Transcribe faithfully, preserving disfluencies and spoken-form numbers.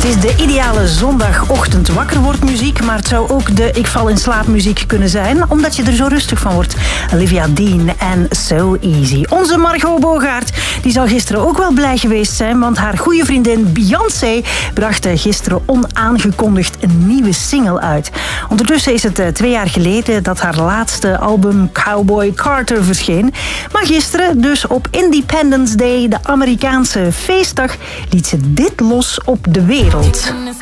is de ideale zondagochtend wakker wordt muziek, maar het zou ook de ik val in slaap muziek kunnen zijn, omdat je er zo rustig van wordt. Olivia Dean en So Easy. Onze Margot Bogaert, die zou gisteren ook wel blij geweest zijn, want haar goede vriendin Beyoncé bracht gisteren onaangekondigd een nieuwe single uit. Ondertussen is het twee jaar geleden dat haar laatste album Cowboy Carter verscheen. Maar gisteren, dus op Independence Day, de Amerikaanse feestdag, liet ze dit los op de wereld.